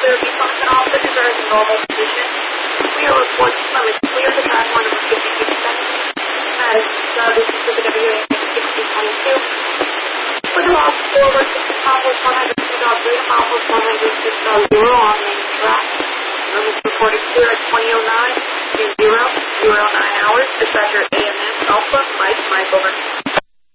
clear be function officers are in normal position. We are reporting from a clear to track 1 over 56 seconds. As this is the WA 6022. For the last forward 6 102.3 106.0 on main track. Room is reported clear at 20:09 to 0:09 hours.